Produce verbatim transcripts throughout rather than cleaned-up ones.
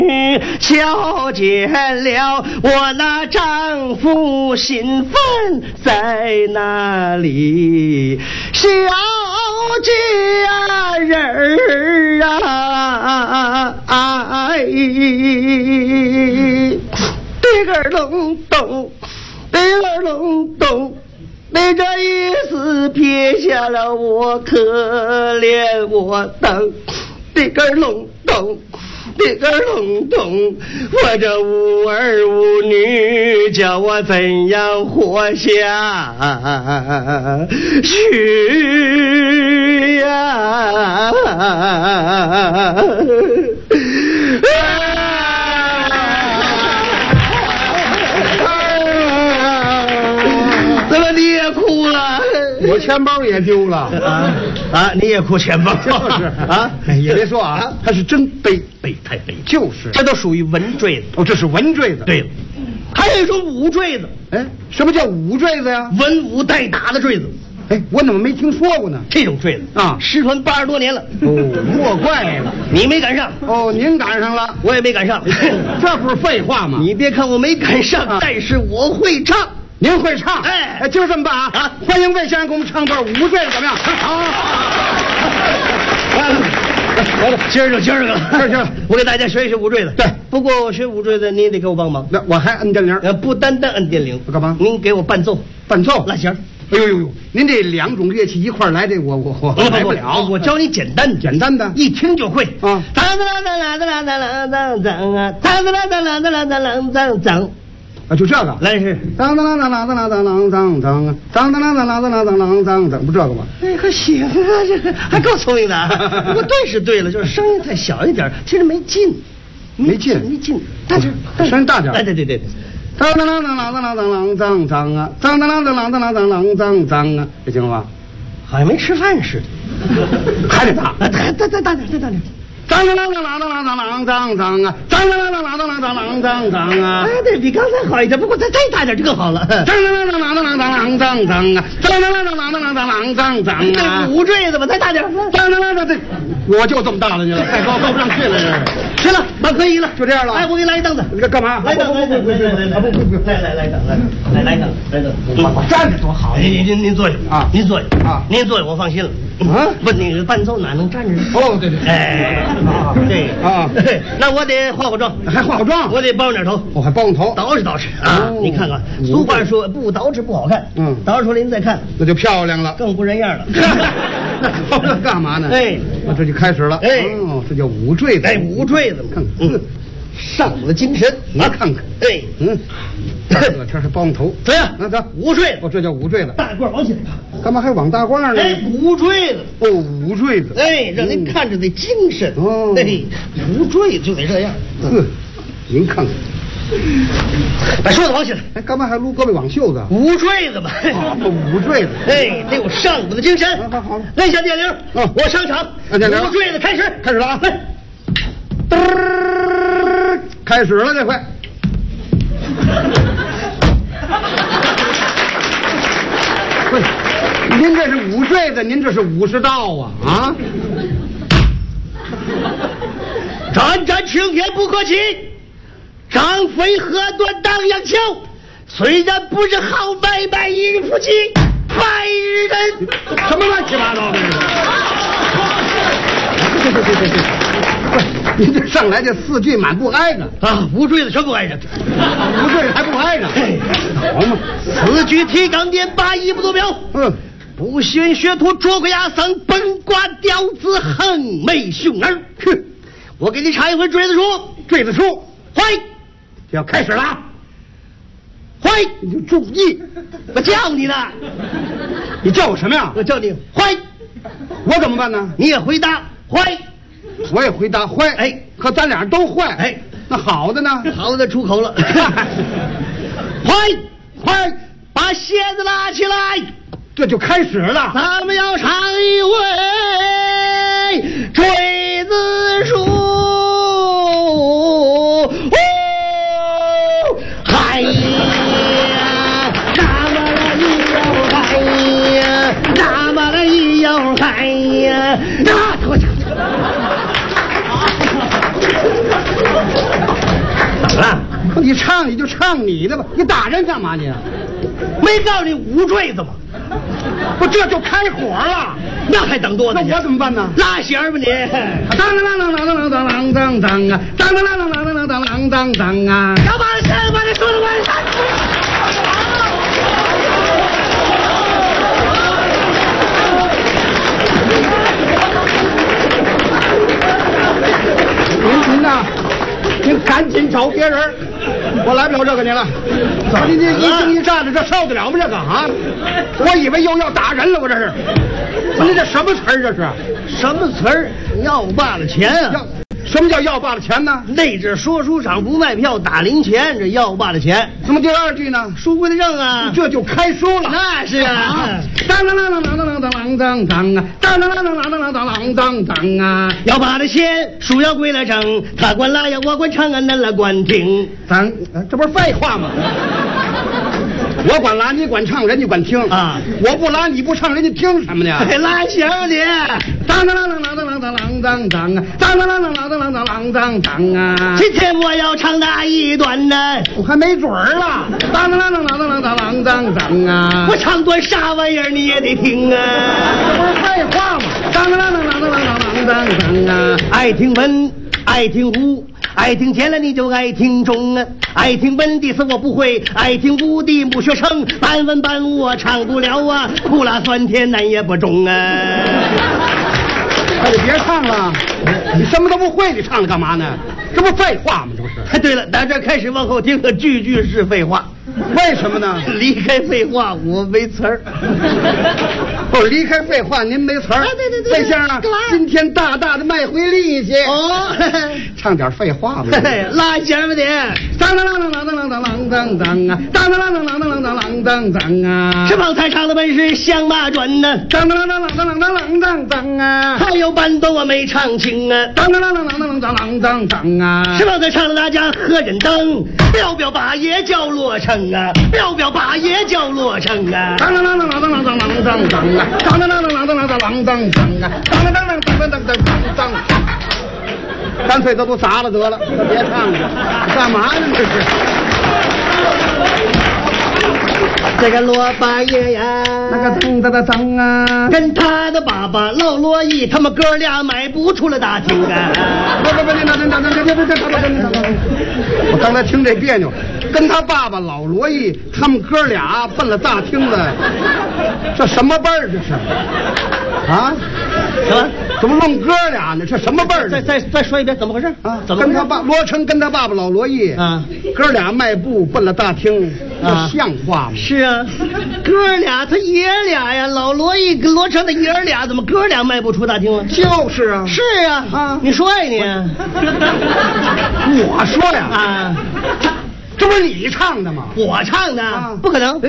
瞧见了我那丈夫新婚在哪里？小家人啊，哎，这个隆咚，这个隆咚。你这一死撇下了我，可怜我等，这个隆咚，这个隆咚，我这无儿无女，叫我怎样活下去呀？ 我钱包也丢了啊啊！你也哭钱包就是啊？也别说啊，他是真悲悲太悲， 就是这都属于文坠子哦，这是文坠子。 对了，还有一种武坠子。 哎，什么叫武坠子呀？ 文武带打的坠子。 哎，我怎么没听说过呢？ 这种坠子啊， 失传八十多年了。 哦，莫怪了， 你没赶上。 哦，您赶上了， 我也没赶上。 这不是废话吗？ 你别看我没赶上，啊、但是我会唱。 您会唱？ 哎， 就这么办啊！啊欢迎魏先生给我们唱段武坠子，怎么样？好，来了，来了， 今儿就今儿个了， 今儿今儿， 我给大家学一学武坠子。 对， 不过我学武坠子，你也得给我帮忙。 那我还摁电铃， 呃，不单单摁电铃， 干嘛？ 您给我伴奏， 伴奏， 拉弦儿。 哎呦呦呦！您这两种乐器一块来，这我我我来不了。 我教你简单简单的， 一听就会。 啊！ 当当当当当当当当当啊！当当当当当当当当当。 啊，就这个， 来是当当当当当当当当当当啊，当当当当当当当当当当，不这个吗？ 哎，还行啊，这个还够聪明的。不过对是对了，就是声音太小一点，听着没劲， 没劲， 没劲，大点， 声音大点。 哎，对对对。 当当当当当当当当当当啊，当当当当当当当当当当啊，这行了吧？ 好像没吃饭似的， 还得大， 再再再大点，再大点。 当当当当当当当当当当啊，当当当当当当当当当啊！ 哎，对比刚才好一点，不过再再大点就更好了。 当当当当当当当当当啊，当当当当当当当当当啊！ 这五坠子吧，再大点。 当当当当，这我就这么大了，你了，太高高不上去了，这行了，满可以了， 就这样了。 哎，我给你来一凳子， 你这干嘛？ 来凳，来凳，来来来来，不不不，来来来凳，来来来凳，来凳，我站着多好。您您您您坐下啊， 您坐下啊， 您坐下，我放心了。啊，问那个伴奏哪能站着呢？ 哦，对对， 哎，对啊， 那我得化化妆， 还化化妆， 我得包点头， 我还包头， 捯饬捯饬啊！你看看，俗话说不捯饬不好看， 嗯， 捯饬了您再看， 那就漂亮了， 更不人样了。 那这干嘛呢？ 哎， 那这就开始了。 哎， 哦，这叫武坠子。 哎，武坠子， 看看， 上我的精神， 你看看。 哎， 嗯，这天还包头， 怎样？ 那走， 武坠子， 哦，这叫武坠子。 大褂往起来， 干嘛还往大褂呢？ 哎，武坠子。 哦，武坠子。 哎，让您看着得精神。 哦， 哎，武坠子就得这样。 呵，您看看。 把袖子往起来， 哎，干嘛还撸胳膊挽袖子？ 舞坠子吧， 舞坠子， 哎，得有上午的精神。 好好， 按下电铃， 嗯， 我上场， 按电铃， 舞坠子开始， 开始了啊！ 来， 嘚，开始了这回。不是，您这是舞坠子，您这是武士道啊啊！ 战战青天不可欺。张飞河断当阳桥，虽然不是好买卖一日夫妻百日人。 什么乱七八糟的？对对对对对，不是您这上来这四句满不挨着啊，无坠子全不挨着， 无坠子还不挨着，好嘛？ 此句提纲点八一不多表。 嗯， 不寻学徒捉鬼压僧，本瓜吊子横眉凶儿。哼，我给你唱一回坠子书， 坠子书， 坏。 要开始了啊！ 坏， 你就注意， 我叫你呢。 你叫我什么呀？ 我叫你坏， 我怎么办呢？ 你也回答坏， 我也回答坏。 哎， 可咱俩都坏。 哎， 那好的呢？ 好的出口了。坏坏，把鞋子拉起来， 这就开始了。 咱们要唱一回坠子书。哎呀，那么了一呦哎呀，那么了一呦哎呀，那我你唱你就唱你的吧，你打人干嘛你？ 没告诉你五坠子吗？ 不，这就开火了， 那还等多呢？ 那我怎么办呢？ 拉弦吧你！ 当当当当当当当当当当啊！当当当当当当当当当当啊！ 要把这弦把这说的完善。 您您呐，您赶紧找别人，我来不了这个您了。怎么您这一惊一乍的，这受得了吗？这个啊，我以为又要打人了，我这是。您这什么词儿？这是什么词儿？要罢了钱啊！ 要什么叫要罢了钱呢？ 内指说书场不卖票打零钱，这要罢了钱。 怎么第二句呢？ 书归的正啊， 这就开书了。 那是啊。 当当当当当当当当当啊！当当当当当当当当当啊！ 要罢了钱，书要归了正，他管拉呀，我管唱啊，恁来管听。 咱这不是废话吗？我管拉，你管唱，人家管听啊！ 我不拉，你不唱，人家听什么呢？ 拉弦吧你！ 当当当当当当当当当啊！当当当当当当当当当啊！ 今天我要唱那一段呢， 我还没嘴儿了。当当当当当当当当当啊！ 我唱段啥玩意儿你也得听啊！ 这不是废话吗？当当当当当当当当当啊！ 爱听文，爱听武。爱听天了你就爱听中啊，爱听文的是我不会，爱听武的不学成，半文半武我唱不了啊，苦辣酸甜咱也不中啊。 那就别唱了，你什么都不会，你唱了干嘛呢？这不废话吗？这不是？ 哎，对了，打这开始往后听，可句句是废话。 为什么呢？ 离开废话，我没词儿。 不，离开废话，您没词儿。 对对对， 魏先生，今天大大的卖回力气。 哦， 唱点废话吧。 拉弦吧你！ 当当当当当当当当当啊！当当当当当当当当当啊！ 是方才唱的本是响马转呢。 当当当当当当当当当啊！ 还有伴奏我没唱清啊。 当当当当当当当当当啊！ 是方才唱的大家何人等？彪彪把爷叫罗成啊！彪彪把爷叫罗成啊！ 当当当当当当当当当当啊！当当当当当当当当当当啊！当当当当当当当当当。干脆这都砸了得了，别唱了，干嘛呢这是？ 这个罗八爷呀， 那个噔噔噔噔啊， 跟他的爸爸老罗毅，他们哥俩迈步出了大厅啊！ 不不不，那那那那那那那那，我刚才听这别扭，跟他爸爸老罗毅，他们哥俩奔了大厅了，这什么辈儿这是？啊？ 什么？ 怎么弄哥俩呢？这什么辈儿？ 再再再说一遍，怎么回事啊？ 怎么跟他爸罗成跟他爸爸老罗毅啊， 哥俩迈步奔了大厅，这像话吗？ 是啊，哥俩他爷俩呀，老罗毅跟罗成的爷儿俩，怎么哥俩迈不出大厅了？ 就是啊， 是啊， 啊， 你说呀你？ 我说呀， 啊， 这不是你唱的吗？ 我唱的， 啊、 不可能。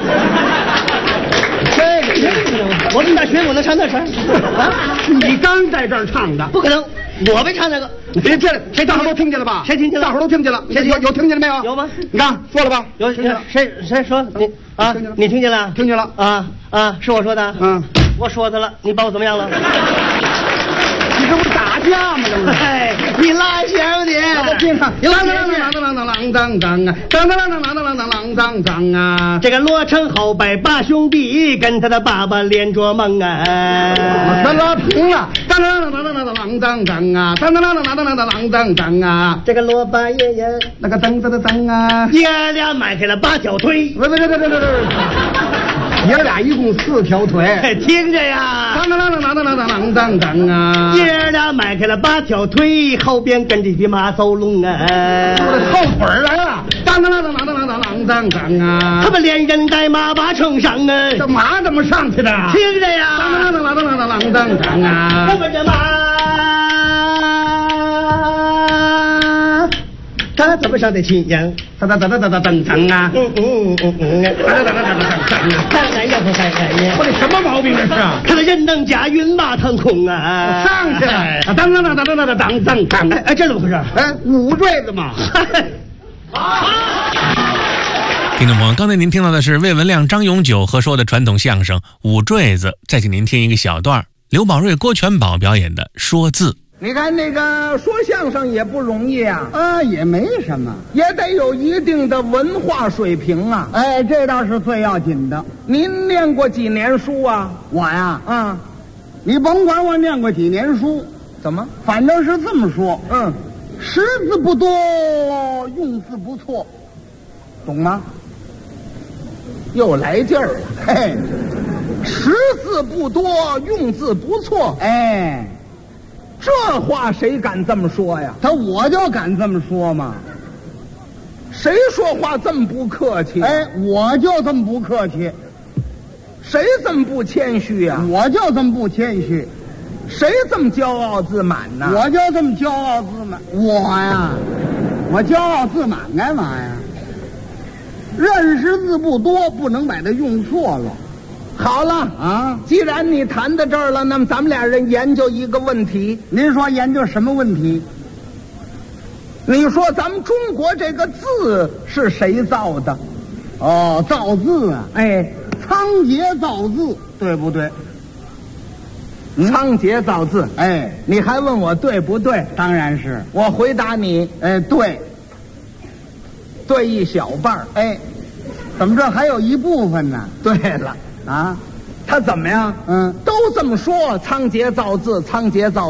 这个我跟大学我能唱那声啊？ 你刚在这儿唱的， 不可能，我没唱那个。 别这谁大伙都听见了吧？ 谁听见了？ 大伙都听见了。谁有有听见了没有？ 有吗？ 你看说了吧？ 有听见了。谁谁说你啊？你听见了？ 听见了啊啊！是我说的。 嗯， 我说的了，你把我怎么样了？ 你这不打架吗？这不是？ 哎，你拉弦吧你！ 我听唱，当当当当当当当当啊，当当当当当当当当当啊！ 这个罗成后拜八兄弟，跟他的爸爸连着梦啊！ 我全拉平了，当当当当当当当当啊，当当当当当当当当当啊！ 这个罗八爷爷那个噔噔噔噔啊， 爷俩迈开了八条腿， 不不不不不不，爷俩一共四条腿， 听着呀！ 当当当当当当当当当啊！ 爷俩迈开了八条腿，后边跟着匹马走龙啊！ 后腿来了，当当当当当当当当当啊！ 他们连人带马把乘上啊！ 这马怎么上去的？ 听着呀！ 当当当当当当当当当啊！ 他们这马，他怎么上的青阳？ 哒哒哒哒哒哒噔噔啊！ 嗯嗯嗯嗯， 哒哒哒哒哒哒噔。 当然要不开开呀！ 我这什么毛病这是？ 他的人能驾云马腾空啊！ 上去！当当当当当当当当当！ 哎哎，这怎么回事？ 哎，五坠子嘛！ 听众朋友，刚才您听到的是魏文亮、张永久合说的传统相声《五坠子》，再请您听一个小段刘宝瑞、郭全宝表演的《说字》。 你看那个说相声也不容易啊， 啊，也没什么。 也得有一定的文化水平啊。 哎，这倒是最要紧的。 您念过几年书啊？ 我呀， 啊， 你甭管我念过几年书， 怎么？ 反正是这么说。 嗯， 识字不多，用字不错，懂吗？ 又来劲儿了。 嘿， 识字不多，用字不错。 哎， 这话谁敢这么说呀？ 他我就敢这么说嘛。 谁说话这么不客气？ 哎，我就这么不客气， 谁这么不谦虚呀？ 我就这么不谦虚， 谁这么骄傲自满呢？ 我就这么骄傲自满。我呀，我骄傲自满干嘛呀？认识字不多，不能把它用错了。 好了啊， 既然你谈到这儿了，那么咱们俩人研究一个问题。 您说研究什么问题？ 你说咱们中国这个字是谁造的？ 哦，造字啊， 哎， 仓颉造字，对不对？ 仓颉造字。 哎， 你还问我对不对？ 当然是。 我回答你， 哎，对， 对一小半儿。 哎，怎么这还有一部分呢？ 对了， 啊， 他怎么样？ 嗯， 都这么说，仓颉造字，仓颉造